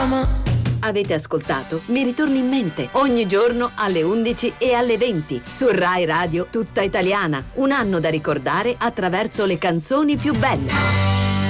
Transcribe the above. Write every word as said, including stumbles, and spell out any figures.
chiama. Avete ascoltato Mi ritorni in mente ogni giorno alle undici e alle venti su Rai Radio Tutta Italiana. Un anno da ricordare attraverso le canzoni più belle.